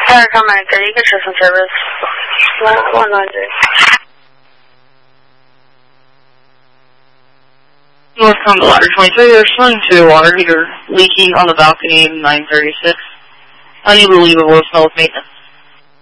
Fire comment, get you consistent service. 100. Northcom to ladder 23, there's swing to water heater leaking on the balcony 936. I need to leave a voicemail with maintenance.